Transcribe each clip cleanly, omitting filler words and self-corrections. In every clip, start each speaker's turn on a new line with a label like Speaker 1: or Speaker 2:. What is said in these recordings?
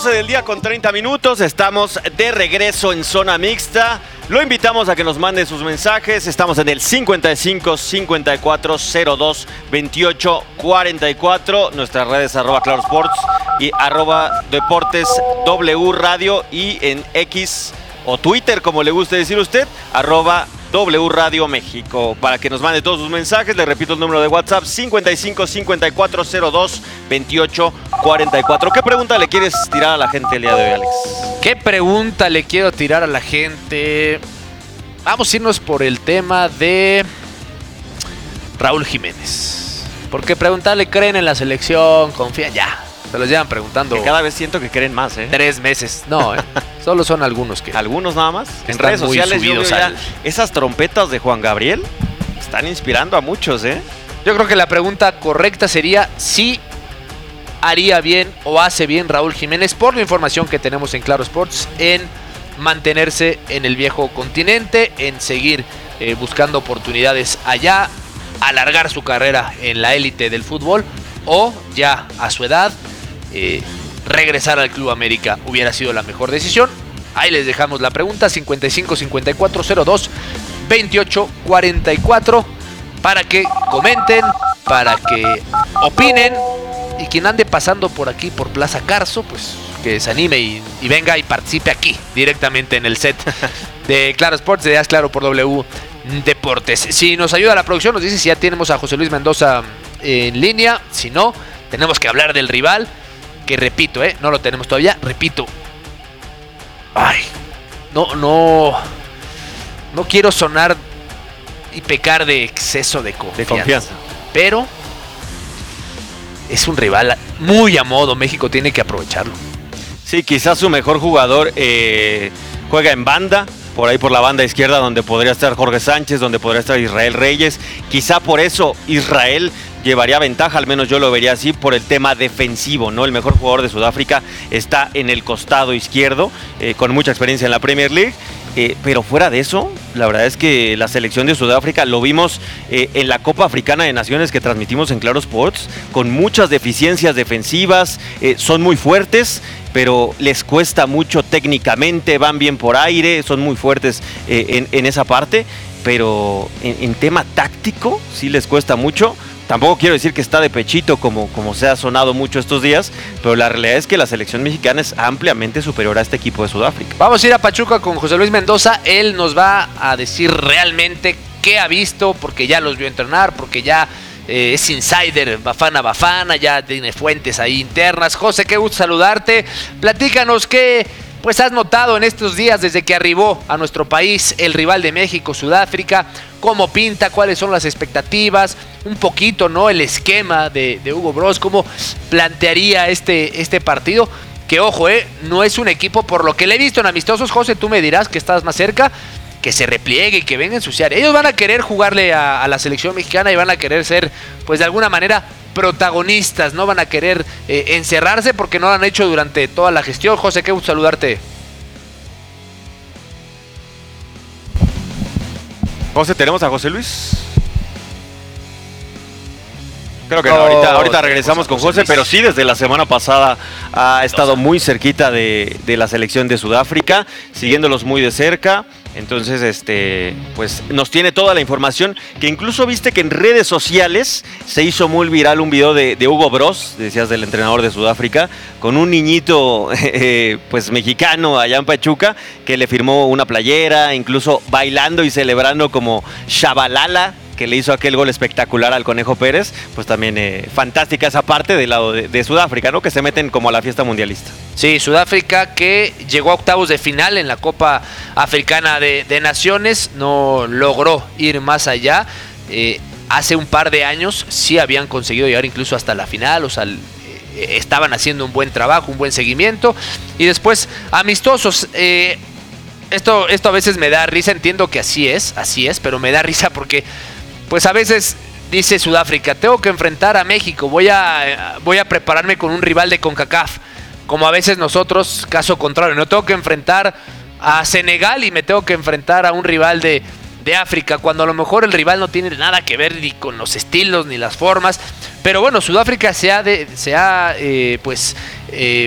Speaker 1: 12 del día con 30 minutos, estamos de regreso en Zona Mixta. Lo invitamos a que nos mande sus mensajes. Estamos en el 55 54 02 28 44. Nuestras redes @clarosports y @deportes W Radio, y en X o Twitter, como le guste decir usted, @W Radio México. Para que nos mande todos sus mensajes, le repito el número de WhatsApp: 55 54 02 28 44. ¿Qué pregunta le quieres tirar a la gente el día de hoy, Alex?
Speaker 2: ¿Qué pregunta le quiero tirar a la gente? Vamos a irnos por el tema de Raúl Jiménez. Porque preguntarle, ¿creen en la selección? ¿Confían? Ya, se los llevan preguntando.
Speaker 1: Que cada vez siento que creen más,
Speaker 2: 3 meses. No, solo son algunos que...
Speaker 1: ¿Algunos nada más? En
Speaker 2: Están
Speaker 1: redes
Speaker 2: muy
Speaker 1: sociales yo veo
Speaker 2: subidos
Speaker 1: ya
Speaker 2: al...
Speaker 1: esas trompetas de Juan Gabriel están inspirando a muchos,
Speaker 2: Yo creo que la pregunta correcta sería si haría bien o hace bien Raúl Jiménez, por la información que tenemos en Claro Sports, en mantenerse en el viejo continente, en seguir buscando oportunidades allá, alargar su carrera en la élite del fútbol, o ya a su edad regresar al Club América hubiera sido la mejor decisión. Ahí les dejamos la pregunta: 55 54 02 28 44, para que comenten, para que opinen. Y quien ande pasando por aquí, por Plaza Carso, pues que se anime y venga y participe aquí, directamente en el set de Claro Sports, de Haz Claro por W Deportes. Si nos ayuda la producción, nos dice si ya tenemos a José Luis Mendoza en línea. Si no, tenemos que hablar del rival, que repito, no lo tenemos todavía. Repito, no quiero sonar y pecar de exceso de confianza. Pero es un rival muy a modo. México tiene que aprovecharlo.
Speaker 1: Sí, quizás su mejor jugador juega en banda, por ahí por la banda izquierda, donde podría estar Jorge Sánchez, donde podría estar Israel Reyes. Quizá por eso Israel llevaría ventaja, al menos yo lo vería así, por el tema defensivo, ¿no? El mejor jugador de Sudáfrica está en el costado izquierdo, con mucha experiencia en la Premier League. Pero fuera de eso, la verdad es que la selección de Sudáfrica, lo vimos en la Copa Africana de Naciones que transmitimos en Claro Sports, con muchas deficiencias defensivas. Son muy fuertes, pero les cuesta mucho técnicamente, van bien por aire, son muy fuertes en esa parte, pero en tema táctico sí les cuesta mucho. Tampoco quiero decir que está de pechito como se ha sonado mucho estos días, pero la realidad es que la selección mexicana es ampliamente superior a este equipo de Sudáfrica.
Speaker 2: Vamos a ir a Pachuca con José Luis Mendoza. Él nos va a decir realmente qué ha visto, porque ya los vio entrenar, porque ya es insider, Bafana, ya tiene fuentes ahí internas. José, qué gusto saludarte. Platícanos qué pues has notado en estos días desde que arribó a nuestro país el rival de México, Sudáfrica. ¿Cómo pinta? ¿Cuáles son las expectativas? Un poquito, ¿no? El esquema de Hugo Broz, ¿cómo plantearía este partido? Que ojo, no es un equipo, por lo que le he visto en amistosos, José, tú me dirás que estás más cerca, que se repliegue y que venga a ensuciar. Ellos van a querer jugarle a la selección mexicana y van a querer ser, pues de alguna manera, protagonistas. No van a querer encerrarse, porque no lo han hecho durante toda la gestión. José, qué gusto saludarte.
Speaker 1: José, ¿tenemos a José Luis? Creo que no, ahorita regresamos con José, pero sí, desde la semana pasada ha estado muy cerquita de la selección de Sudáfrica, siguiéndolos muy de cerca. Entonces, pues nos tiene toda la información, que incluso viste que en redes sociales se hizo muy viral un video de Hugo Broz, decías, del entrenador de Sudáfrica, con un niñito pues mexicano allá en Pachuca, que le firmó una playera, incluso bailando y celebrando como Shabalala, que le hizo aquel gol espectacular al Conejo Pérez. Pues también fantástica esa parte del lado de Sudáfrica, ¿no? Que se meten como a la fiesta mundialista.
Speaker 2: Sí, Sudáfrica, que llegó a octavos de final en la Copa Africana de Naciones, no logró ir más allá. Hace un par de años sí habían conseguido llegar incluso hasta la final, o sea, estaban haciendo un buen trabajo, un buen seguimiento. Y después, amistosos. Esto a veces me da risa, entiendo que así es, pero me da risa porque pues a veces dice Sudáfrica, tengo que enfrentar a México, voy a prepararme con un rival de CONCACAF, como a veces nosotros, caso contrario, no tengo que enfrentar a Senegal y me tengo que enfrentar a un rival de África, cuando a lo mejor el rival no tiene nada que ver ni con los estilos ni las formas. Pero bueno, Sudáfrica se ha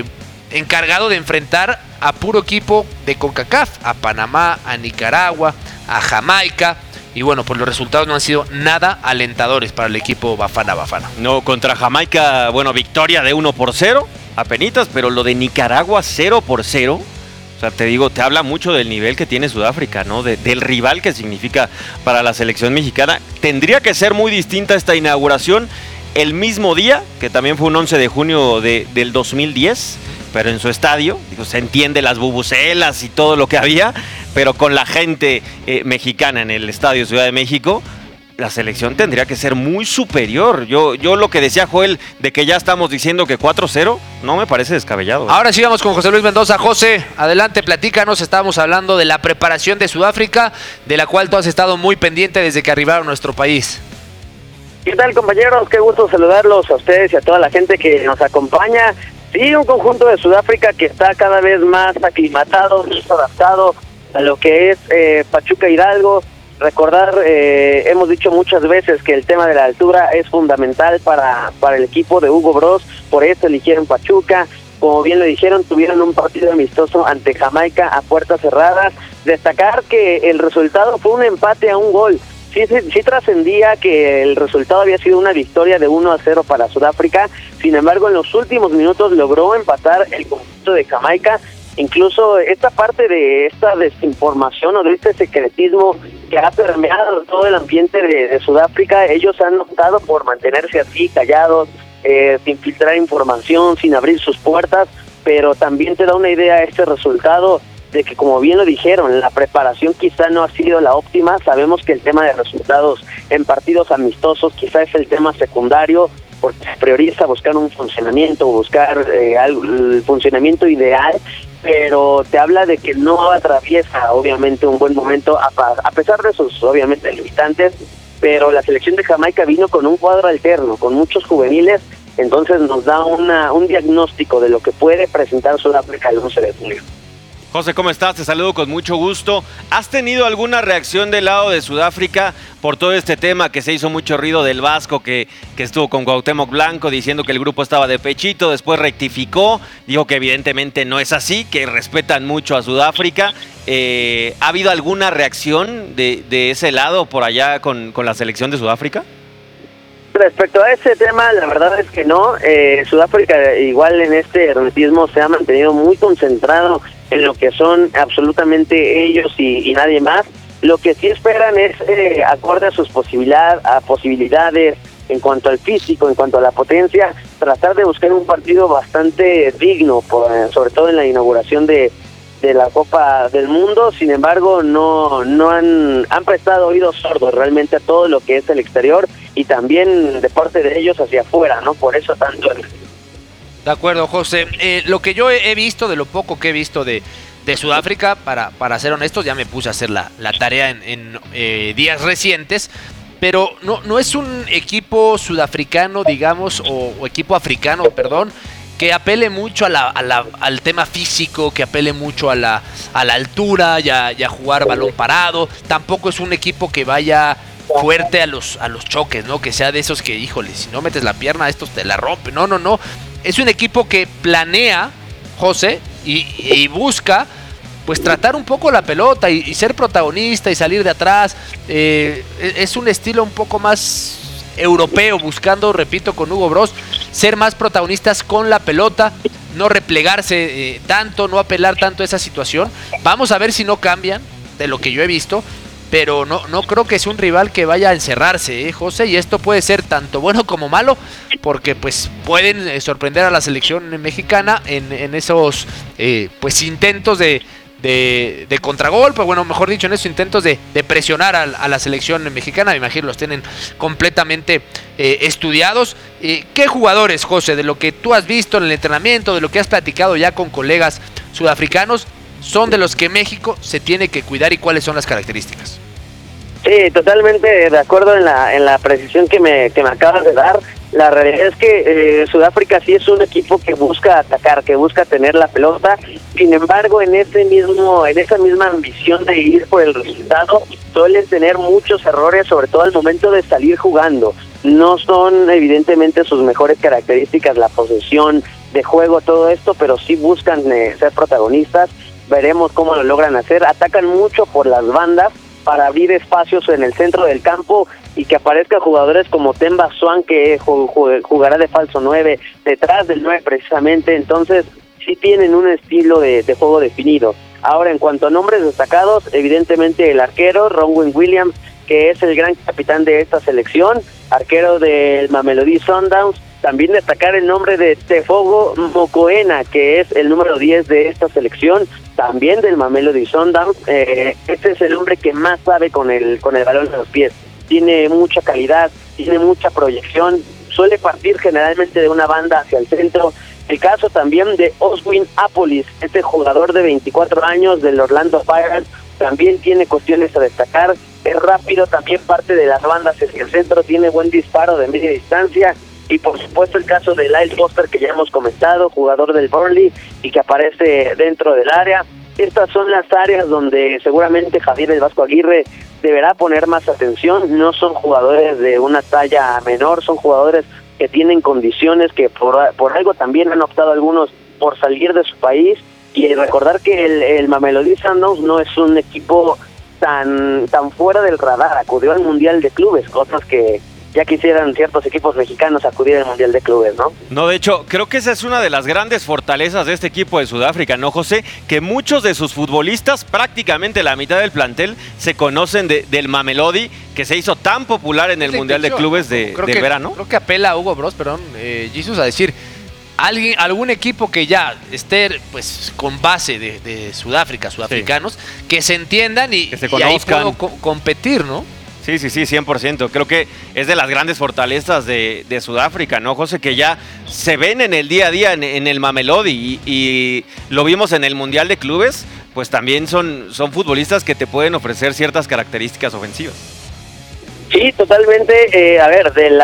Speaker 2: encargado de enfrentar a puro equipo de CONCACAF, a Panamá, a Nicaragua, a Jamaica. Y bueno, pues los resultados no han sido nada alentadores para el equipo Bafana Bafana.
Speaker 1: No, contra Jamaica, bueno, victoria de 1-0, apenitas, pero lo de Nicaragua 0-0. O sea, te digo, te habla mucho del nivel que tiene Sudáfrica, ¿no? Del rival que significa para la selección mexicana. Tendría que ser muy distinta esta inauguración el mismo día, que también fue un 11 de junio del 2010, pero en su estadio. Digo, se entiende las bubucelas y todo lo que había, pero con la gente mexicana en el Estadio Ciudad de México, la selección tendría que ser muy superior. Yo lo que decía Joel, de que ya estamos diciendo que 4-0, no me parece descabellado.
Speaker 2: Ahora sí vamos con José Luis Mendoza. José, adelante, platícanos. Estábamos hablando de la preparación de Sudáfrica, de la cual tú has estado muy pendiente desde que arribaron a nuestro país.
Speaker 3: ¿Qué tal, compañeros? Qué gusto saludarlos a ustedes y a toda la gente que nos acompaña. Sí, un conjunto de Sudáfrica que está cada vez más aclimatado, más adaptado a lo que es Pachuca Hidalgo. Recordar, hemos dicho muchas veces que el tema de la altura es fundamental para el equipo de Hugo Broz, por eso eligieron Pachuca. Como bien lo dijeron, tuvieron un partido amistoso ante Jamaica a puertas cerradas. Destacar que el resultado fue un empate a un gol. Sí trascendía que el resultado había sido una victoria de 1-0 para Sudáfrica. Sin embargo, en los últimos minutos logró empatar el conjunto de Jamaica. Incluso esta parte de esta desinformación o de este secretismo que ha permeado todo el ambiente de Sudáfrica, ellos han optado por mantenerse así, callados, sin filtrar información, sin abrir sus puertas, pero también te da una idea este resultado de que, como bien lo dijeron, la preparación quizá no ha sido la óptima. Sabemos que el tema de resultados en partidos amistosos quizá es el tema secundario, porque se prioriza buscar un funcionamiento, buscar el funcionamiento ideal, pero te habla de que no atraviesa obviamente un buen momento, a pesar de sus obviamente limitantes, pero la selección de Jamaica vino con un cuadro alterno, con muchos juveniles, entonces nos da un diagnóstico de lo que puede presentar Sudáfrica el 11 de junio.
Speaker 1: José, ¿cómo estás? Te saludo con mucho gusto. ¿Has tenido alguna reacción del lado de Sudáfrica por todo este tema que se hizo mucho ruido del Vasco, que estuvo con Cuauhtémoc Blanco diciendo que el grupo estaba de pechito, después rectificó, dijo que evidentemente no es así, que respetan mucho a Sudáfrica? ¿Ha habido alguna reacción de ese lado por allá con la selección de Sudáfrica?
Speaker 3: Respecto a ese tema, la verdad es que no. Sudáfrica igual en este hermetismo se ha mantenido muy concentrado en lo que son absolutamente ellos y nadie más. Lo que sí esperan es, acorde a sus posibilidades, en cuanto al físico, en cuanto a la potencia, tratar de buscar un partido bastante digno, sobre todo en la inauguración de la Copa del Mundo. Sin embargo, no han prestado oídos sordos realmente a todo lo que es el exterior y también de parte de ellos hacia afuera, ¿no? Por eso tanto.
Speaker 2: De acuerdo, José. Lo que yo he visto, de lo poco que he visto de Sudáfrica, para ser honestos, ya me puse a hacer la tarea en días recientes, pero no es un equipo sudafricano, digamos, o equipo africano, perdón, que apele mucho al tema físico, que apele mucho a la altura y a jugar balón parado. Tampoco es un equipo que vaya fuerte a los choques, ¿no? Que sea de esos que, híjole, si no metes la pierna, estos te la rompen. No. Es un equipo que planea, José, y busca, pues, tratar un poco la pelota y ser protagonista y salir de atrás. Es un estilo un poco más europeo, buscando, repito, con Hugo Broz, ser más protagonistas con la pelota, no replegarse tanto, no apelar tanto a esa situación. Vamos a ver si no cambian de lo que yo he visto, pero no creo que sea un rival que vaya a encerrarse, José, y esto puede ser tanto bueno como malo, porque pues pueden sorprender a la selección mexicana en esos pues intentos de contragolpe, bueno, mejor dicho, en esos intentos de presionar a la selección mexicana. Me imagino los tienen completamente estudiados. ¿Qué jugadores, José, de lo que tú has visto en el entrenamiento, de lo que has platicado ya con colegas sudafricanos, son de los que México se tiene que cuidar y cuáles son las características?
Speaker 3: Sí, totalmente de acuerdo en la precisión que me acabas de dar. La realidad es que Sudáfrica sí es un equipo que busca atacar, que busca tener la pelota. Sin embargo, en esa misma ambición de ir por el resultado, suelen tener muchos errores, sobre todo al momento de salir jugando. No son evidentemente sus mejores características la posesión de juego todo esto, pero sí buscan ser protagonistas. Veremos cómo lo logran hacer. Atacan mucho por las bandas para abrir espacios en el centro del campo y que aparezcan jugadores como Themba Swan, que jugará de falso 9, detrás del 9 precisamente. Entonces sí tienen un estilo de juego definido. Ahora, en cuanto a nombres destacados, evidentemente el arquero, Ronwen Williams, que es el gran capitán de esta selección, arquero del Mamelodi Sundowns. También destacar el nombre de Tefogo Mokoena, que es el número 10 de esta selección, también del Mamelodi Sundowns. Este es el hombre que más sabe con el balón en los pies. Tiene mucha calidad, tiene mucha proyección, suele partir generalmente de una banda hacia el centro. El caso también de Oswin Apolis, este jugador de 24 años del Orlando Pirates, también tiene cuestiones a destacar. Es rápido, también parte de las bandas hacia el centro, tiene buen disparo de media distancia. Y por supuesto el caso de Lyle Foster, que ya hemos comentado, jugador del Burnley y que aparece dentro del área. Estas son las áreas donde seguramente Javier el Vasco Aguirre deberá poner más atención. No son jugadores de una talla menor, son jugadores que tienen condiciones, que por algo también han optado algunos por salir de su país. Y recordar que el Mamelodi Sundowns no es un equipo tan fuera del radar. Acudió al Mundial de Clubes, cosas que ya quisieran ciertos equipos mexicanos acudir al Mundial de Clubes, ¿no?
Speaker 1: No, de hecho, creo que esa es una de las grandes fortalezas de este equipo de Sudáfrica, ¿no, José? Que muchos de sus futbolistas, prácticamente la mitad del plantel, se conocen del Mamelodi, que se hizo tan popular en el Mundial de Clubes de verano.
Speaker 2: Creo que apela a Hugo Bros, Jesus, a decir, algún equipo que ya esté pues con base de Sudáfrica, sudafricanos, que se entiendan y
Speaker 1: que se conozcan.
Speaker 2: Y ahí puedo competir, ¿no?
Speaker 1: Sí, 100%. Creo que es de las grandes fortalezas de Sudáfrica, ¿no, José? Que ya se ven en el día a día en el Mamelodi y lo vimos en el Mundial de Clubes, pues también son futbolistas que te pueden ofrecer ciertas características ofensivas.
Speaker 3: Sí, totalmente. A ver, de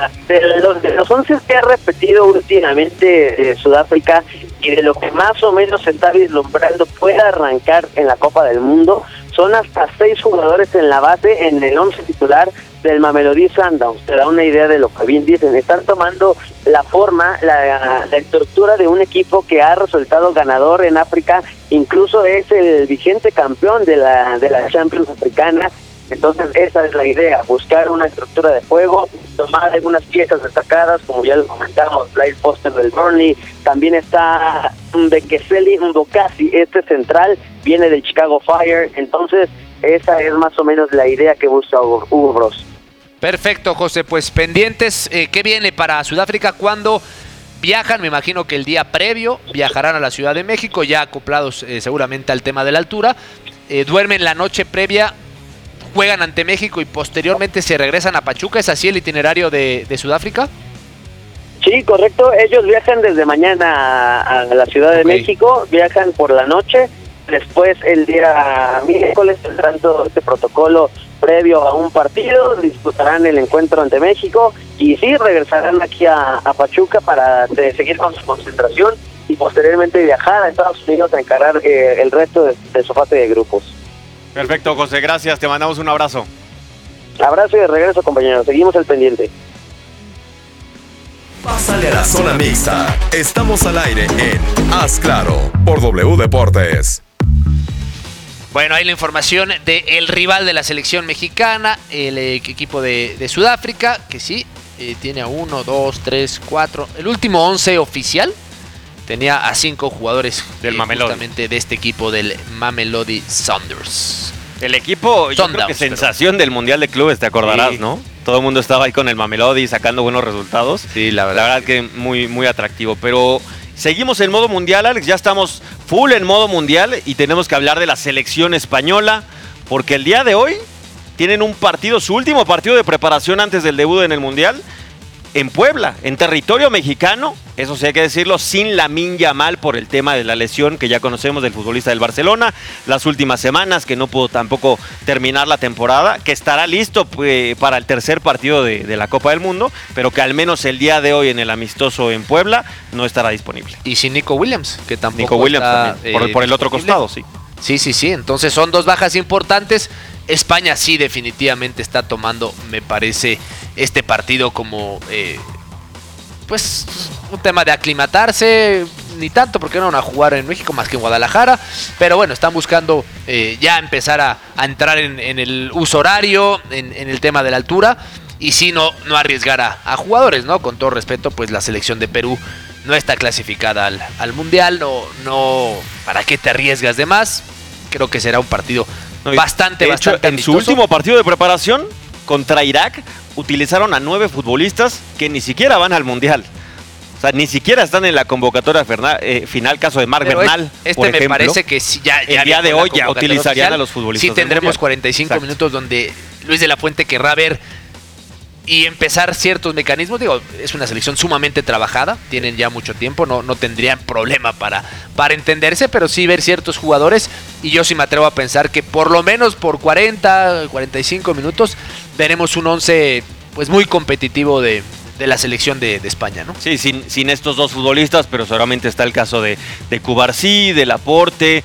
Speaker 3: los 11 que ha repetido últimamente Sudáfrica y de lo que más o menos se está vislumbrando puede arrancar en la Copa del Mundo, son hasta 6 jugadores en la base en el 11 titular del Mamelodi Sundowns. Te da una idea de lo que bien dicen. Están tomando la forma, la estructura de un equipo que ha resultado ganador en África, incluso es el vigente campeón de la Champions africana. Entonces esa es la idea, buscar una estructura de juego, tomar algunas piezas destacadas, como ya lo comentamos, Lyle Foster del Burnley, también está Bekeseli Mbokasi, este central, viene del Chicago Fire. Entonces esa es más o menos la idea que busca Hugo Bros.
Speaker 2: Perfecto, José, pues pendientes, ¿qué viene para Sudáfrica? ¿Cuándo viajan? Me imagino que el día previo viajarán a la Ciudad de México, ya acoplados seguramente al tema de la altura, duermen la noche previa, juegan ante México y posteriormente se regresan a Pachuca. ¿Es así el itinerario de Sudáfrica?
Speaker 3: Sí, correcto. Ellos viajan desde mañana a la Ciudad de México, viajan por la noche, después el día miércoles tendrán todo este protocolo previo a un partido, disputarán el encuentro ante México y sí, regresarán aquí a Pachuca para seguir con su concentración y posteriormente viajar a Estados Unidos a encarar el resto de su fase de grupos.
Speaker 1: Perfecto, José, gracias, te mandamos un abrazo.
Speaker 3: Abrazo y de regreso, compañeros, seguimos al pendiente.
Speaker 4: Pásale a la zona mixta. Estamos al aire en Haz Claro por W Deportes.
Speaker 2: Bueno, hay la información del rival de la selección mexicana, el equipo de Sudáfrica, que sí, tiene a 1, 2, 3, 4, el último 11 oficial. Tenía a 5 jugadores
Speaker 1: del Mamelodi,
Speaker 2: justamente de este equipo del Mamelodi Sundowns.
Speaker 1: El equipo, yo creo que sensación del Mundial de Clubes, te acordarás, sí, ¿no? Todo el mundo estaba ahí con el Mamelodi sacando buenos resultados.
Speaker 2: Sí, la verdad
Speaker 1: que muy atractivo. Pero seguimos en modo mundial, Alex, ya estamos full en modo mundial y tenemos que hablar de la selección española, porque el día de hoy tienen un partido, su último partido de preparación antes del debut en el Mundial, en Puebla, en territorio mexicano, eso sí hay que decirlo, sin Lamine Yamal por el tema de la lesión que ya conocemos del futbolista del Barcelona, las últimas semanas que no pudo tampoco terminar la temporada, que estará listo para el tercer partido de la Copa del Mundo, pero que al menos el día de hoy en el amistoso en Puebla no estará disponible.
Speaker 2: Y sin Nico Williams, que tampoco
Speaker 1: Nico Williams
Speaker 2: está,
Speaker 1: también, por el otro costado, sí.
Speaker 2: Sí, entonces son 2 bajas importantes. España sí definitivamente está tomando, me parece, este partido como pues un tema de aclimatarse, ni tanto porque no van a jugar en México más que en Guadalajara, pero bueno, están buscando ya empezar a entrar en el uso horario, en el tema de la altura, y sí no arriesgar a jugadores, ¿no? Con todo respeto, pues la selección de Perú no está clasificada al Mundial, no, ¿para qué te arriesgas de más? Creo que será un partido bastante
Speaker 1: en
Speaker 2: amistoso.
Speaker 1: Su último partido de preparación contra Irak utilizaron a 9 futbolistas que ni siquiera van al Mundial. O sea, ni siquiera están en la convocatoria final, caso de Marc Bernal, por ejemplo.
Speaker 2: Me parece que sí, ya
Speaker 1: el día de hoy ya utilizarían oficial, a los futbolistas.
Speaker 2: Sí, tendremos 45 minutos donde Luis de la Fuente querrá ver y empezar ciertos mecanismos. Digo, es una selección sumamente trabajada, tienen ya mucho tiempo, no tendrían problema para entenderse, pero sí ver ciertos jugadores, y yo sí me atrevo a pensar que por lo menos por 45 minutos veremos un 11 pues muy competitivo de la selección de España, ¿no?
Speaker 1: Sí, sin estos dos futbolistas, pero seguramente está el caso de Cubarsí, de Laporte,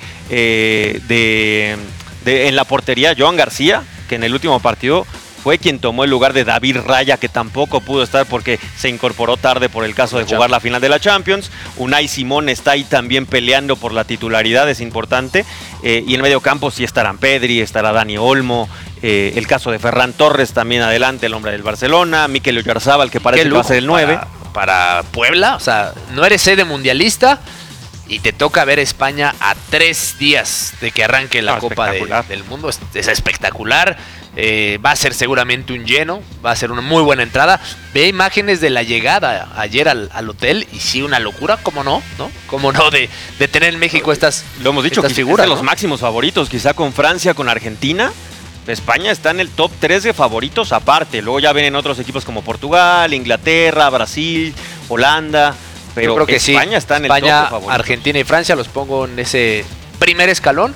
Speaker 1: en la portería Joan García, que en el último partido fue quien tomó el lugar de David Raya, que tampoco pudo estar porque se incorporó tarde por el caso de jugar la final de la Champions. Unai Simón está ahí también peleando por la titularidad, es importante. Y en medio campo sí estarán Pedri, estará Dani Olmo, el caso de Ferran Torres también adelante, el hombre del Barcelona, Mikel Oyarzabal, que parece que va a ser el 9.
Speaker 2: Para Puebla, o sea, no eres sede mundialista y te toca ver España a 3 días de que arranque la Copa del Mundo. Es espectacular. Va a ser seguramente un lleno, va a ser una muy buena entrada. Ve imágenes de la llegada ayer al hotel y sí, una locura, ¿cómo no? ¿Cómo no de tener en México estas figuras?
Speaker 1: Lo hemos dicho, que
Speaker 2: figuras,
Speaker 1: es de los máximos favoritos, quizá con Francia, con Argentina. España está en el top 3 de favoritos aparte. Luego ya vienen otros equipos como Portugal, Inglaterra, Brasil, Holanda. Pero
Speaker 2: yo creo que
Speaker 1: España
Speaker 2: sí.
Speaker 1: Está en el top de favoritos.
Speaker 2: Argentina y Francia los pongo en ese primer escalón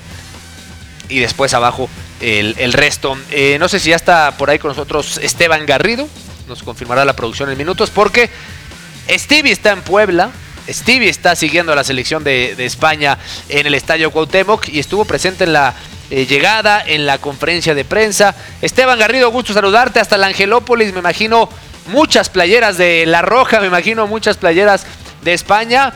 Speaker 2: y después abajo el resto. No sé si ya está por ahí con nosotros Esteban Garrido. Nos confirmará la producción en minutos porque Stevie está en Puebla. Stevie está siguiendo a la selección de España en el Estadio Cuauhtémoc y estuvo presente en la llegada, en la conferencia de prensa. Esteban Garrido, gusto saludarte hasta la Angelópolis. Me imagino muchas playeras de La Roja, me imagino muchas playeras de España.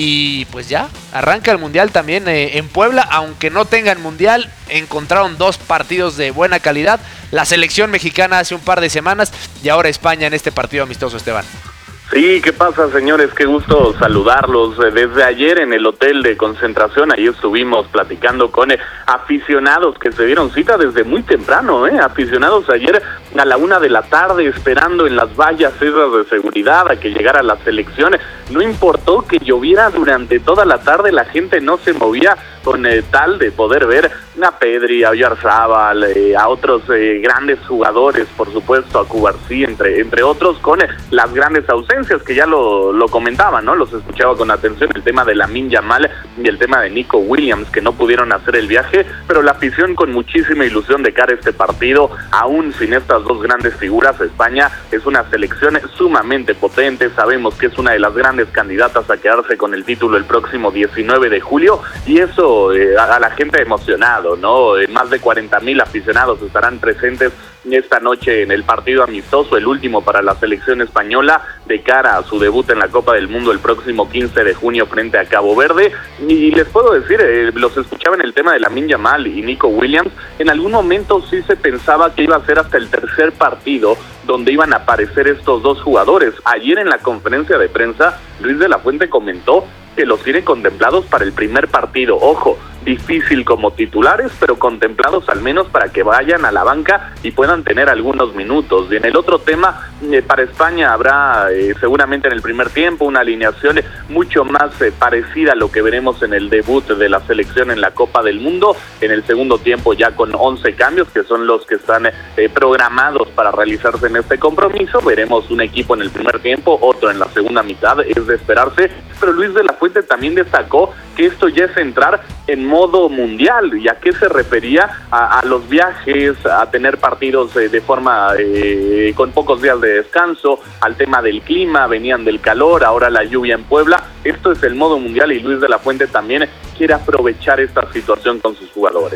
Speaker 2: Y pues ya, arranca el Mundial también en Puebla. Aunque no tengan Mundial, encontraron 2 partidos de buena calidad. La selección mexicana hace un par de semanas y ahora España en este partido amistoso, Esteban.
Speaker 5: Sí, ¿qué pasa, señores? Qué gusto saludarlos. Desde ayer en el hotel de concentración, ahí estuvimos platicando con aficionados que se dieron cita desde muy temprano, aficionados ayer a la 1 de la tarde esperando en las vallas esas de seguridad a que llegara la selección. No importó que lloviera durante toda la tarde, la gente no se movía con tal de poder ver a Pedri, a Oyarzabal, a otros grandes jugadores, por supuesto a Cubarsí, entre otros, con las grandes ausencias que ya lo comentaban, ¿no? Los escuchaba con atención, el tema de Lamine Yamal y el tema de Nico Williams, que no pudieron hacer el viaje, pero la afición con muchísima ilusión de cara a este partido, aún sin estas 2 grandes figuras. España es una selección sumamente potente, sabemos que es una de las grandes candidatas a quedarse con el título el próximo 19 de julio, y eso a la gente emocionado, ¿no? Más de 40,000 aficionados estarán presentes esta noche en el partido amistoso, el último para la selección española, de cara a su debut en la Copa del Mundo el próximo 15 de junio frente a Cabo Verde. Y les puedo decir, los escuchaba en el tema de Lamine Yamal y Nico Williams, en algún momento sí se pensaba que iba a ser hasta el tercer partido donde iban a aparecer estos 2 jugadores. Ayer en la conferencia de prensa, Luis de la Fuente comentó que los tiene contemplados para el primer partido. Ojo, difícil como titulares, pero contemplados al menos para que vayan a la banca y puedan tener algunos minutos. Y en el otro tema, para España habrá seguramente en el primer tiempo una alineación mucho más parecida a lo que veremos en el debut de la selección en la Copa del Mundo. En el segundo tiempo ya con 11 cambios, que son los que están programados para realizarse en este compromiso. Veremos un equipo en el primer tiempo, otro en la segunda mitad, es de esperarse. Pero Luis de la Fuente también destacó que esto ya es entrar en modo mundial. ¿Y a qué se refería? A los viajes, a tener partidos de forma con pocos días de descanso, al tema del clima, venían del calor, ahora la lluvia en Puebla. Esto es el modo mundial y Luis de la Fuente también quiere aprovechar esta situación con sus jugadores.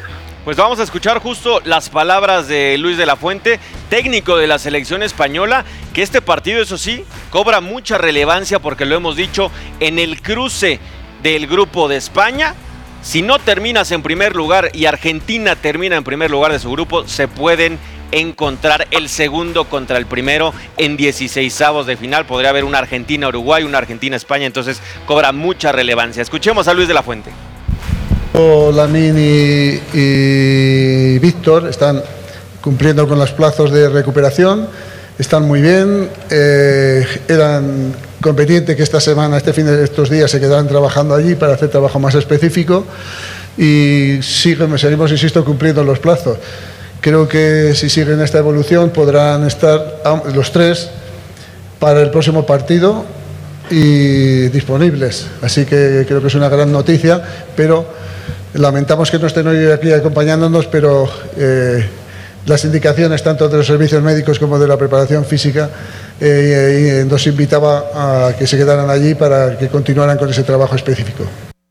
Speaker 1: Pues vamos a escuchar justo las palabras de Luis de la Fuente, técnico de la selección española, que este partido, eso sí, cobra mucha relevancia porque lo hemos dicho, en el cruce del grupo de España, si no terminas en primer lugar y Argentina termina en primer lugar de su grupo, se pueden encontrar el segundo contra el primero en 16avos de final. Podría haber una Argentina-Uruguay, una Argentina-España, entonces cobra mucha relevancia. Escuchemos a Luis de la Fuente.
Speaker 6: Lamine y Víctor están cumpliendo con los plazos de recuperación, están muy bien, eran conveniente que esta semana, estos días se quedaran trabajando allí para hacer trabajo más específico y seguimos, insisto, cumpliendo los plazos. Creo que si siguen esta evolución podrán estar los tres para el próximo partido y disponibles, así que creo que es una gran noticia, pero lamentamos que no estén hoy aquí acompañándonos, pero las indicaciones tanto de los servicios médicos como de la preparación física nos invitaba a que se quedaran allí para que continuaran con ese trabajo específico.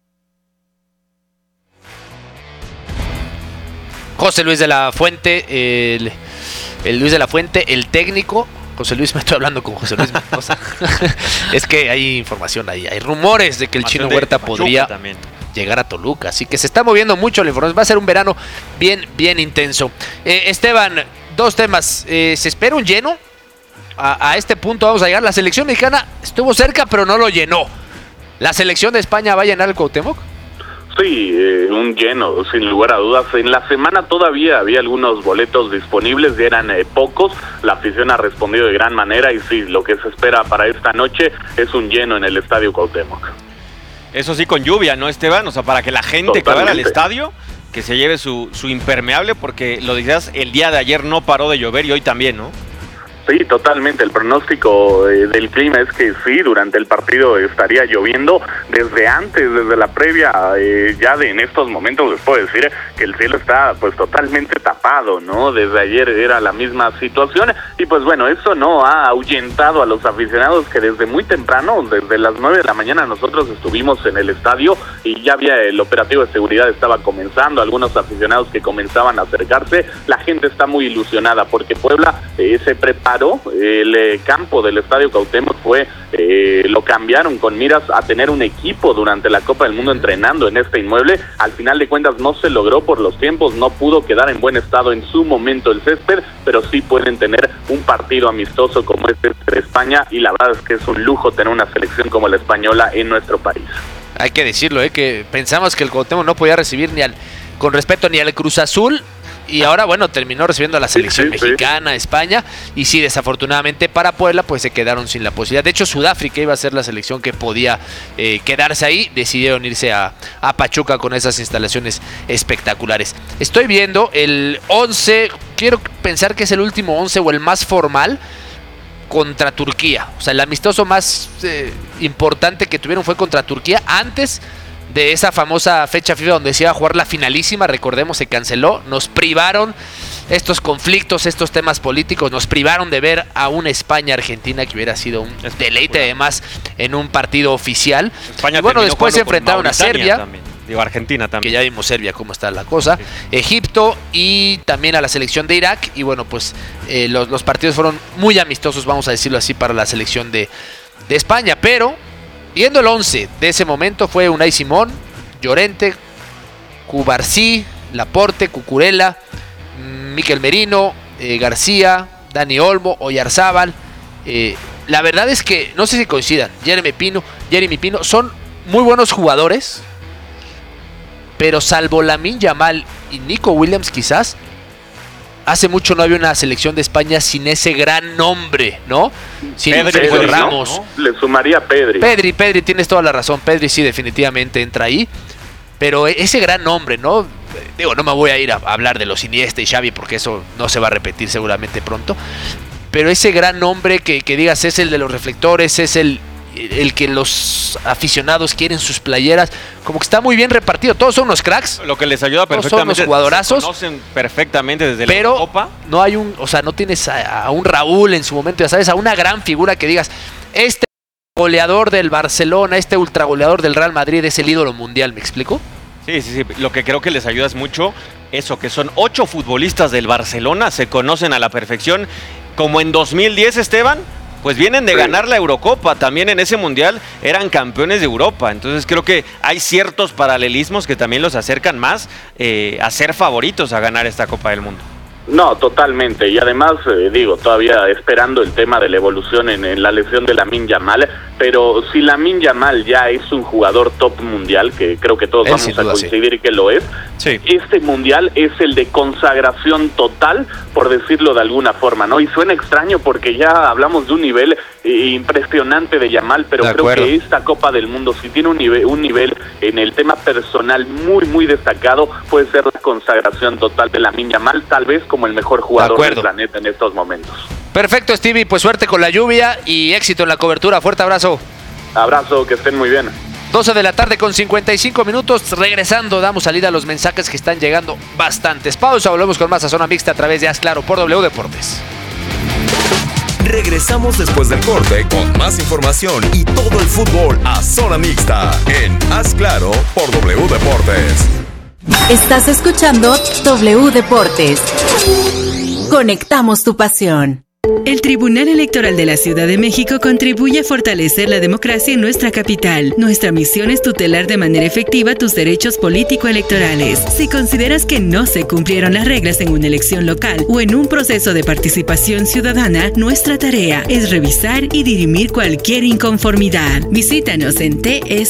Speaker 2: José Luis de la Fuente, el Luis de la Fuente, el técnico. José Luis, me estoy hablando con José Luis Mendoza. Es que hay información ahí, hay rumores de que el Chino Huerta podría llegar a Toluca, así que se está moviendo mucho la información. Va a ser un verano bien intenso. Esteban, dos temas. Se espera un lleno. A este punto vamos a llegar. La selección mexicana estuvo cerca, pero no lo llenó. ¿La selección de España va a llenar el Cuauhtémoc?
Speaker 5: Sí, un lleno, sin lugar a dudas. En la semana todavía había algunos boletos disponibles, y eran pocos. La afición ha respondido de gran manera y sí, lo que se espera para esta noche es un lleno en el Estadio Cuauhtémoc.
Speaker 1: Eso sí, con lluvia, ¿no, Esteban? O sea, para que la gente que vaya al estadio, que se lleve su impermeable, porque lo decías, el día de ayer no paró de llover y hoy también, ¿no?
Speaker 5: Sí, totalmente. El pronóstico del clima es que sí, durante el partido estaría lloviendo desde antes, desde la previa, ya en estos momentos les puedo decir que el cielo está pues totalmente tapado, ¿no? Desde ayer era la misma situación y pues bueno, eso no ha ahuyentado a los aficionados que desde muy temprano, desde las 9 de la mañana nosotros estuvimos en el estadio y ya había el operativo de seguridad, estaba comenzando, algunos aficionados que comenzaban a acercarse. La gente está muy ilusionada porque Puebla se preparó. El campo del Estadio Cuauhtémoc lo cambiaron con miras a tener un equipo durante la Copa del Mundo entrenando en este inmueble. Al final de cuentas no se logró por los tiempos, no pudo quedar en buen estado en su momento el césped, pero sí pueden tener un partido amistoso como este de España y la verdad es que es un lujo tener una selección como la española en nuestro país. Hay
Speaker 2: que decirlo, que pensamos que el Cuauhtémoc no podía recibir con respeto ni al Cruz Azul. Y ahora, bueno, terminó recibiendo a la selección mexicana, España, y sí, desafortunadamente para Puebla, pues se quedaron sin la posibilidad. De hecho, Sudáfrica iba a ser la selección que podía quedarse ahí, decidieron irse a Pachuca con esas instalaciones espectaculares. Estoy viendo el 11, quiero pensar que es el último 11 o el más formal, contra Turquía. O sea, el amistoso más importante que tuvieron fue contra Turquía antes de esa famosa fecha FIFA donde se iba a jugar la finalísima. Recordemos, se canceló, nos privaron estos conflictos, estos temas políticos, nos privaron de ver a una España-Argentina que hubiera sido un deleite además en un partido oficial. España, y bueno, después se enfrentaron a Serbia
Speaker 1: también. Digo, Argentina también.
Speaker 2: Que ya vimos Serbia cómo está la cosa. Sí. Egipto y también a la selección de Irak. Y bueno, pues los partidos fueron muy amistosos, vamos a decirlo así, para la selección de España. Pero viendo el 11 de ese momento fue Unai Simón, Llorente, Cubarsí, Laporte, Cucurella, Mikel Merino, García, Dani Olmo, Oyarzábal. La verdad es que no sé si coincidan. Jeremy Pino son muy buenos jugadores, pero salvo Lamine Yamal y Nico Williams quizás, hace mucho no había una selección de España sin ese gran nombre, ¿no? Sin Pedri, Ramos.
Speaker 5: ¿No? Le sumaría Pedri.
Speaker 2: Pedri, tienes toda la razón. Pedri sí, definitivamente entra ahí. Pero ese gran nombre, ¿no? Digo, no me voy a ir a hablar de los Iniesta y Xavi porque eso no se va a repetir seguramente pronto. Pero ese gran nombre que digas es el de los reflectores, es el que los aficionados quieren sus playeras, como que está muy bien repartido. Todos son unos cracks.
Speaker 1: Lo que les ayuda perfectamente.
Speaker 2: Todos son unos jugadorazos.
Speaker 1: Se conocen perfectamente desde
Speaker 2: la
Speaker 1: Copa.
Speaker 2: No hay no tienes a un Raúl en su momento, ya sabes, a una gran figura que digas, goleador del Barcelona, ultragoleador del Real Madrid es el ídolo mundial, ¿me explico?
Speaker 1: Sí. Lo que creo que les ayuda es mucho eso, que son 8 futbolistas del Barcelona, se conocen a la perfección. Como en 2010, Esteban, pues vienen de ganar la Eurocopa, también en ese Mundial eran campeones de Europa. Entonces creo que hay ciertos paralelismos que también los acercan más a ser favoritos a ganar esta Copa del Mundo.
Speaker 5: No, totalmente, y además, todavía esperando el tema de la evolución en la lesión de Lamine Yamal, pero si Lamine Yamal ya es un jugador top mundial, que creo que todos vamos a coincidir que lo es, este mundial es el de consagración total, por decirlo de alguna forma, ¿no? Y suena extraño porque ya hablamos de un nivel impresionante de Yamal, pero creo que esta Copa del Mundo, si tiene un nivel en el tema personal muy, muy destacado, puede ser la consagración total de Lamine Yamal, tal vez como el mejor jugador del planeta en estos momentos.
Speaker 2: Perfecto, Stevie, pues suerte con la lluvia y éxito en la cobertura. Fuerte abrazo.
Speaker 5: Abrazo, que estén muy bien.
Speaker 2: 12 de la tarde con 55 minutos. Regresando, damos salida a los mensajes que están llegando bastantes. Pausa, volvemos con más a Zona Mixta a través de Haz Claro por W Deportes.
Speaker 4: Regresamos después del corte con más información y todo el fútbol a Zona Mixta en Haz Claro por W Deportes.
Speaker 7: Estás escuchando W Deportes. Conectamos tu pasión.
Speaker 8: El Tribunal Electoral de la Ciudad de México contribuye a fortalecer la democracia en nuestra capital. Nuestra misión es tutelar de manera efectiva tus derechos político-electorales. Si consideras que no se cumplieron las reglas en una elección local o en un proceso de participación ciudadana, nuestra tarea es revisar y dirimir cualquier inconformidad. Visítanos en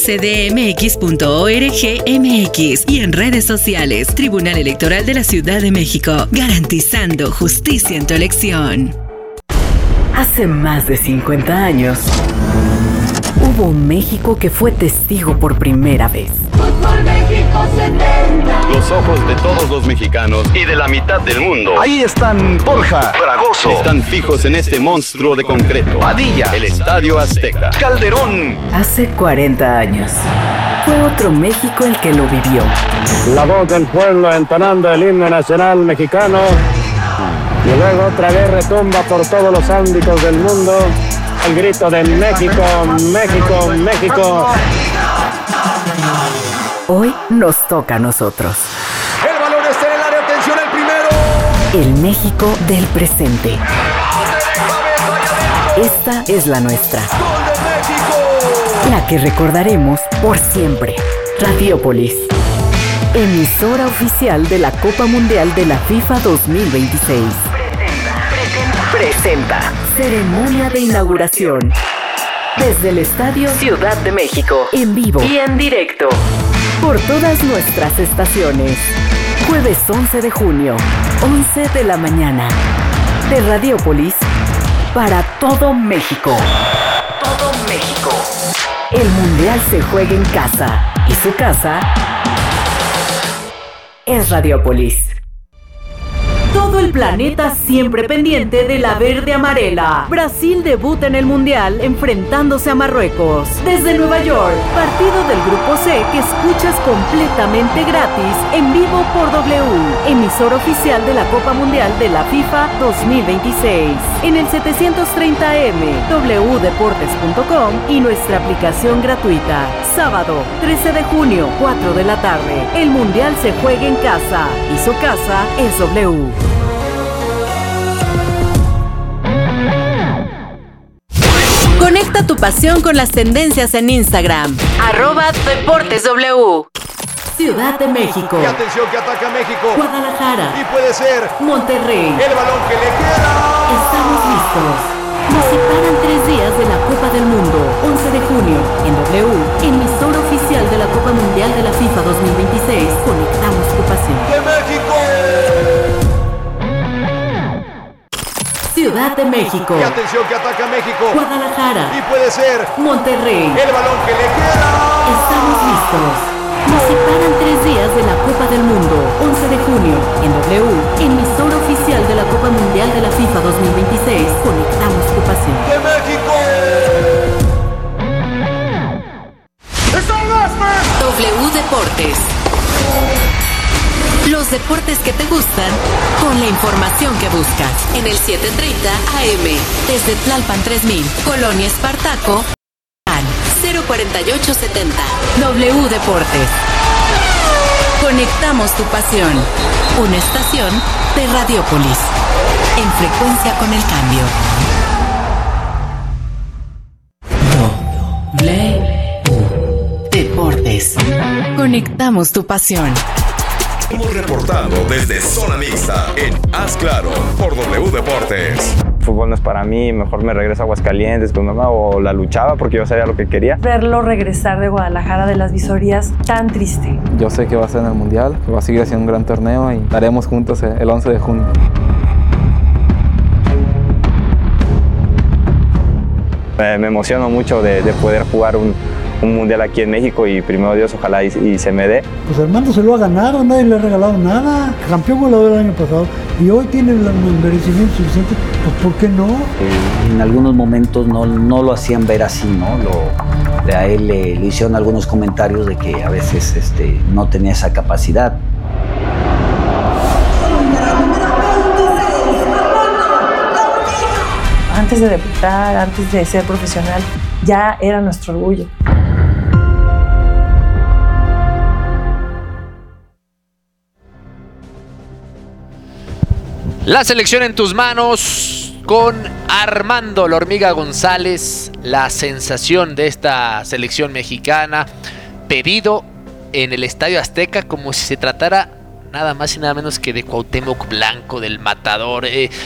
Speaker 8: tsdmx.org.mx y en redes sociales. Tribunal Electoral de la Ciudad de México, garantizando justicia en tu elección.
Speaker 7: Hace más de 50 años, hubo un México que fue testigo por primera vez.
Speaker 9: Fútbol México 70.
Speaker 10: Los ojos de todos los mexicanos y de la mitad del mundo.
Speaker 11: Ahí están Borja,
Speaker 10: Fragoso. Están fijos en este monstruo de concreto.
Speaker 11: Padilla.
Speaker 10: El Estadio Azteca.
Speaker 11: Calderón.
Speaker 7: Hace 40 años, fue otro México el que lo vivió.
Speaker 12: La voz del pueblo entonando el himno nacional mexicano. Y luego otra vez retumba por todos los ámbitos del mundo el grito de México, México, México.
Speaker 7: Hoy nos toca a nosotros.
Speaker 11: El balón está en el área, atención el primero.
Speaker 7: El México del presente. Esta es la nuestra.
Speaker 11: ¡Gol de México!
Speaker 7: La que recordaremos por siempre. Radiopolis. Emisora oficial de la Copa Mundial de la FIFA 2026. Presenta. Ceremonia de inauguración. Desde el Estadio Ciudad de México. En vivo y en directo. Por todas nuestras estaciones. Jueves 11 de junio, 11 de la mañana. De Radiopolis para todo México. Todo México. El Mundial se juega en casa. Y su casa es Radiopolis. Todo el planeta siempre pendiente de la verde amarela. Brasil debuta en el Mundial enfrentándose a Marruecos. Desde Nueva York, partido del Grupo C que escuchas completamente gratis en vivo por W, emisora oficial de la Copa Mundial de la FIFA 2026. En el 730M, wdeportes.com y nuestra aplicación gratuita. Sábado, 13 de junio, 4 de la tarde. El Mundial se juega en casa y su casa es W. Conecta tu pasión con las tendencias en Instagram. @DeportesW. Ciudad de México.
Speaker 11: Y atención que ataca México.
Speaker 7: Guadalajara.
Speaker 11: Y puede ser
Speaker 7: Monterrey.
Speaker 11: el balón que le queda.
Speaker 7: Estamos listos. Nos separan 3 días de la Copa del Mundo. 11 de junio, en W, emisora oficial de la Copa Mundial de la FIFA 2026. Conectamos tu pasión.
Speaker 11: ¡De México!
Speaker 7: Ciudad de México.
Speaker 11: Y atención que ataca México.
Speaker 7: Guadalajara.
Speaker 11: Y puede ser
Speaker 7: Monterrey.
Speaker 11: el balón que le queda.
Speaker 7: Estamos listos. Nos separan 3 días de la Copa del Mundo. 11 de junio, en W, emisora oficial de la Copa Mundial de la FIFA 2026. Conectamos tu pasión.
Speaker 11: ¡De México!
Speaker 7: W Deportes. Los deportes que te gustan, con la información que buscas. En el 730 AM, desde Tlalpan 3000, Colonia Espartaco, 04870. W Deportes.
Speaker 8: Conectamos tu pasión. Una estación de Radiopolis. En frecuencia con el cambio. Deportes. Conectamos tu pasión.
Speaker 4: Hemos reportado desde Zona Mixta en Haz Claro por W Deportes.
Speaker 13: El fútbol no es para mí, mejor me regreso a Aguascalientes con mamá o la luchaba porque yo sabía lo que quería.
Speaker 14: Verlo regresar de Guadalajara de las visorías, tan triste.
Speaker 15: Yo sé que va a ser en el Mundial, que va a seguir haciendo un gran torneo y estaremos juntos el 11 de junio.
Speaker 13: Me emociono mucho de poder jugar un mundial aquí en México y primero Dios ojalá y se me dé.
Speaker 16: Pues Armando se lo ha ganado, nadie le ha regalado nada, campeón goleador el año pasado y hoy tiene el merecimiento suficiente, pues ¿por qué no?
Speaker 17: En algunos momentos no lo hacían ver así, ¿no? A él le hicieron algunos comentarios de que a veces no tenía esa capacidad.
Speaker 14: Antes de debutar, antes de ser profesional, ya era nuestro orgullo.
Speaker 2: La selección en tus manos con Armando La Hormiga González, la sensación de esta selección mexicana, pedido en el Estadio Azteca como si se tratara nada más y nada menos que de Cuauhtémoc Blanco, del Matador.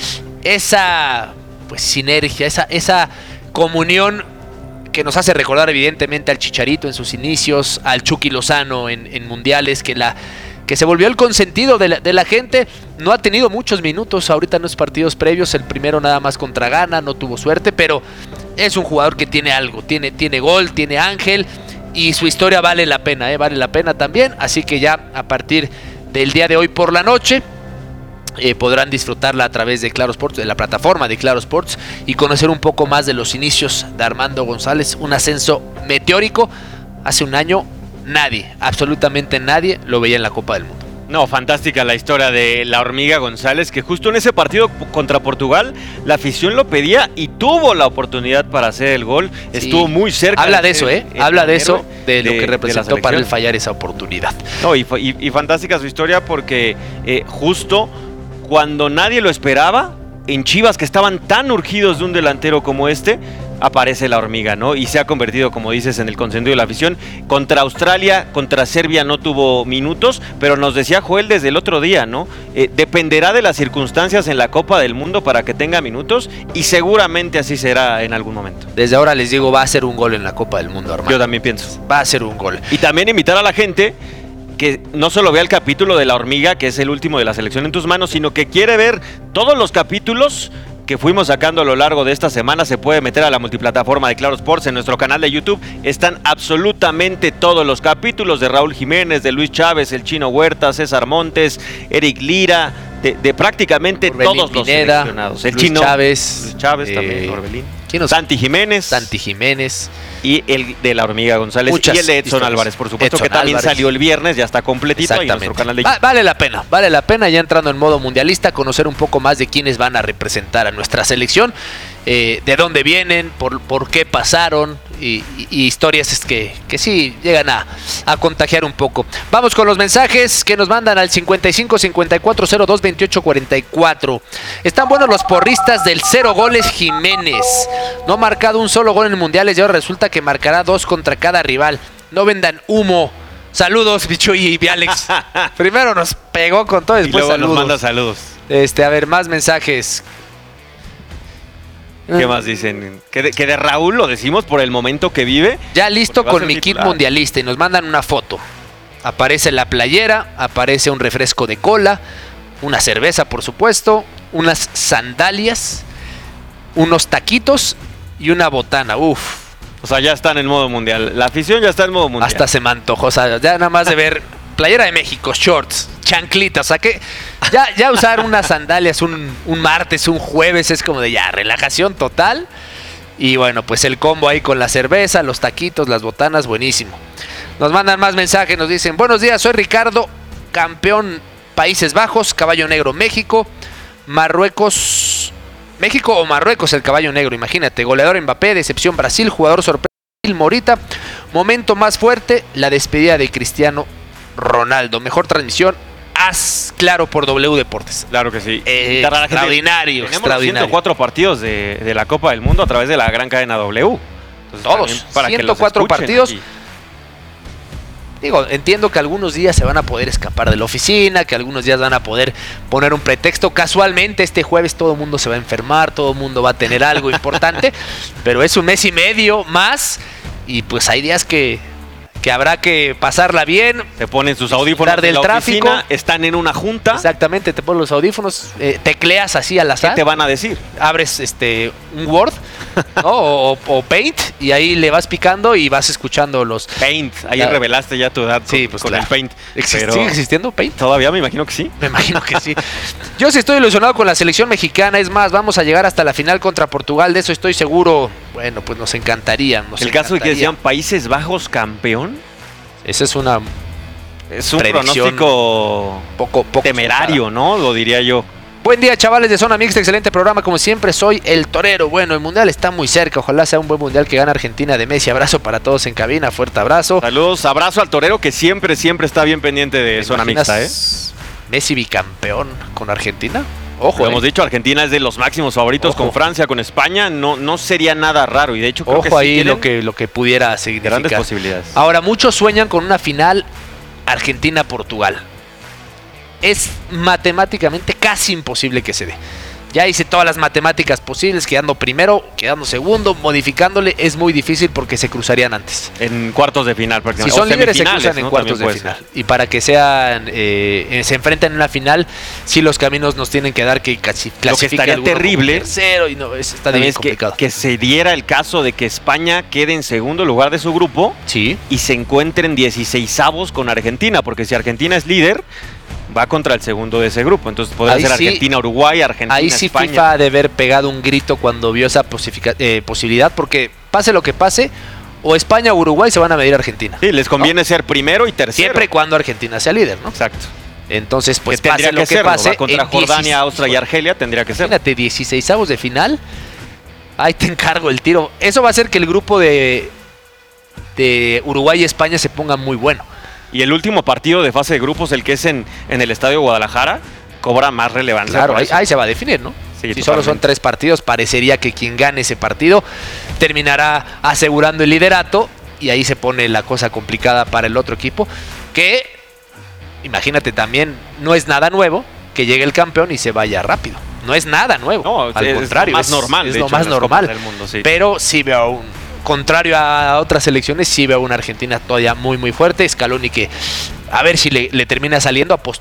Speaker 2: Esa pues sinergia, esa comunión que nos hace recordar evidentemente al Chicharito en sus inicios, al Chucky Lozano en mundiales, que se volvió el consentido de la gente. No ha tenido muchos minutos ahorita en los partidos previos, el primero nada más contra Ghana, no tuvo suerte, pero es un jugador que tiene algo, tiene gol, tiene ángel y su historia vale la pena también, así que ya a partir del día de hoy por la noche podrán disfrutarla a través de Claro Sports, de la plataforma de Claro Sports, y conocer un poco más de los inicios de Armando González, un ascenso meteórico. Hace un año nadie, absolutamente nadie lo veía en la Copa del Mundo.
Speaker 1: No, fantástica la historia de La Hormiga González, que justo en ese partido contra Portugal, la afición lo pedía y tuvo la oportunidad para hacer el gol. Sí. Estuvo muy cerca.
Speaker 2: Habla de eso, habla de eso, de lo que representó para él fallar esa oportunidad.
Speaker 1: No, y fantástica su historia porque justo cuando nadie lo esperaba, en Chivas, que estaban tan urgidos de un delantero como aparece La Hormiga, ¿no? Y se ha convertido, como dices, en el consentido de la afición. Contra Australia, contra Serbia no tuvo minutos, pero nos decía Joel desde el otro día, ¿no? Dependerá de las circunstancias en la Copa del Mundo para que tenga minutos, y seguramente así será en algún momento.
Speaker 2: Desde ahora les digo, va a ser un gol en la Copa del Mundo, Armando.
Speaker 1: Yo también pienso.
Speaker 2: Va a ser un gol.
Speaker 1: Y también invitar a la gente que no solo vea el capítulo de La Hormiga, que es el último de la selección en tus manos, sino que quiere ver todos los capítulos que fuimos sacando a lo largo de esta semana. Se puede meter a la multiplataforma de Claro Sports. En nuestro canal de YouTube están absolutamente todos los capítulos de Raúl Jiménez, de Luis Chávez, el Chino Huerta, César Montes, Eric Lira, de prácticamente
Speaker 2: Orbelín
Speaker 1: todos
Speaker 2: Pineda,
Speaker 1: los seleccionados. El
Speaker 2: Luis
Speaker 1: Chino
Speaker 2: Chávez,
Speaker 1: también, Orbelín. Santi Jiménez y el de La Hormiga González.
Speaker 2: Muchas
Speaker 1: y el de Edson
Speaker 2: historias.
Speaker 1: Álvarez, por supuesto,
Speaker 2: Edson
Speaker 1: que también
Speaker 2: Álvarez
Speaker 1: salió el viernes, ya está completito ahí en nuestro canal de YouTube.
Speaker 2: Vale la pena ya entrando en modo mundialista, conocer un poco más de quiénes van a representar a nuestra selección, de dónde vienen, por qué pasaron, y historias que sí llegan a contagiar un poco. Vamos con los mensajes que nos mandan al 55 54 02 28 44. Están buenos los porristas del 0 goles Jiménez. No ha marcado un solo gol en mundiales y ahora resulta que marcará 2 contra cada rival. No vendan humo. Saludos, Bicho y Alex. Primero nos pegó con todo, después
Speaker 1: y luego
Speaker 2: saludos.
Speaker 1: nos manda saludos.
Speaker 2: A ver, más mensajes.
Speaker 1: ¿Qué más dicen? Que de Raúl lo decimos por el momento que vive.
Speaker 2: Ya listo con mi kit mundialista, y nos mandan una foto. Aparece la playera, aparece un refresco de cola, una cerveza, por supuesto, unas sandalias, unos taquitos y una botana. Uf.
Speaker 1: O sea, ya están en modo mundial. La afición ya está en modo mundial.
Speaker 2: Hasta se me antojó. O sea, ya nada más de ver playera de México, shorts, chanclitas. O sea, que ya usar unas sandalias un martes, un jueves, es como de ya, relajación total. Y bueno, pues el combo ahí con la cerveza, los taquitos, las botanas, buenísimo. Nos mandan más mensajes, nos dicen: buenos días, soy Ricardo, campeón Países Bajos, caballo negro México, Marruecos, México o Marruecos el caballo negro, imagínate, goleador Mbappé, decepción Brasil, jugador sorpresa Morita, momento más fuerte, la despedida de Cristiano Ronaldo. Mejor transmisión, haz claro por W Deportes.
Speaker 1: Claro que sí.
Speaker 2: Extraordinario,
Speaker 1: Tenemos
Speaker 2: extraordinario.
Speaker 1: 104 partidos de la Copa del Mundo a través de la gran cadena W. Entonces,
Speaker 2: Todos,
Speaker 1: para que los
Speaker 2: 104
Speaker 1: escuchen
Speaker 2: partidos.
Speaker 1: aquí.
Speaker 2: Digo, entiendo que algunos días se van a poder escapar de la oficina, que algunos días van a poder poner un pretexto. Casualmente este jueves todo el mundo se va a enfermar, todo el mundo va a tener algo importante, pero es un mes y medio más y pues hay días que habrá que pasarla bien.
Speaker 1: Se ponen sus audífonos
Speaker 2: del
Speaker 1: en la
Speaker 2: tráfico.
Speaker 1: oficina, están en una junta.
Speaker 2: Exactamente, te pones los audífonos, tecleas así al azar.
Speaker 1: ¿Qué te van a decir?
Speaker 2: Abres un Word, ¿no? o Paint y ahí le vas picando y vas escuchando los...
Speaker 1: Paint, ahí revelaste ya tu edad
Speaker 2: sí, pues
Speaker 1: con
Speaker 2: claro.
Speaker 1: el Paint.
Speaker 2: ¿Sigue existiendo Paint?
Speaker 1: Todavía me imagino que sí.
Speaker 2: Me imagino que sí. Yo sí estoy ilusionado con la selección mexicana. Es más, vamos a llegar hasta la final contra Portugal. De eso estoy seguro. Bueno, pues nos encantaría.
Speaker 1: El caso de que decían Países Bajos campeón.
Speaker 2: Esa es una...
Speaker 1: Es un pronóstico
Speaker 2: poco
Speaker 1: temerario, ¿no? Lo diría yo.
Speaker 2: Buen día, chavales de Zona Mixta, excelente programa, como siempre, soy el torero. Bueno, el Mundial está muy cerca, ojalá sea un buen Mundial que gane Argentina de Messi. Abrazo para todos en cabina, fuerte abrazo.
Speaker 1: Saludos, abrazo al torero que siempre está bien pendiente de Zona Mixta,
Speaker 2: Messi bicampeón con Argentina. Ojo,
Speaker 1: Como hemos dicho, Argentina es de los máximos favoritos. Ojo. Con Francia, con España, no sería nada raro. Y de hecho creo
Speaker 2: ojo
Speaker 1: que sí
Speaker 2: ahí lo que pudiera significar.
Speaker 1: Grandes posibilidades.
Speaker 2: Ahora, muchos sueñan con una final Argentina-Portugal. Es matemáticamente casi imposible que se dé. Ya hice todas las matemáticas posibles, quedando primero, quedando segundo, modificándole, es muy difícil porque se cruzarían antes.
Speaker 1: En cuartos de final,
Speaker 2: prácticamente. Si son líderes se cruzan en cuartos de final. Y para que sean se enfrenten en una final, sí los caminos nos tienen que dar que clasifique.
Speaker 1: Lo que estaría terrible
Speaker 2: tercero y no, está bien complicado.
Speaker 1: Que se diera el caso de que España quede en segundo lugar de su grupo,
Speaker 2: sí,
Speaker 1: y se encuentren 16avos con Argentina, porque si Argentina es líder, va contra el segundo de ese grupo. Entonces podría ser Argentina-Uruguay, Argentina-España.
Speaker 2: Ahí sí FIFA ha de haber pegado un grito cuando vio esa posibilidad, porque pase lo que pase, o España o Uruguay se van a medir a Argentina.
Speaker 1: Sí, les conviene ser primero y tercero.
Speaker 2: Siempre y cuando Argentina sea líder, ¿no?
Speaker 1: Exacto.
Speaker 2: Entonces, pues
Speaker 1: que
Speaker 2: pase lo que pase.
Speaker 1: Va contra Jordania, Austria y Argelia, tendría que ser.
Speaker 2: Imagínate, 16avos de final. Ahí te encargo el tiro. Eso va a hacer que el grupo de Uruguay y España se ponga muy bueno.
Speaker 1: Y el último partido de fase de grupos, el que es en el Estadio Guadalajara, cobra más relevancia.
Speaker 2: Claro, ahí se va a definir, ¿no? Sí, si solo son 3 partidos, parecería que quien gane ese partido terminará asegurando el liderato y ahí se pone la cosa complicada para el otro equipo, que, imagínate también, no es nada nuevo que llegue el campeón y se vaya rápido. No es nada nuevo,
Speaker 1: no,
Speaker 2: al contrario,
Speaker 1: es normal,
Speaker 2: es lo más normal del mundo, sí. Pero sí veo contrario a otras selecciones, sí veo una Argentina todavía muy muy fuerte. Scaloni que a ver si le termina saliendo,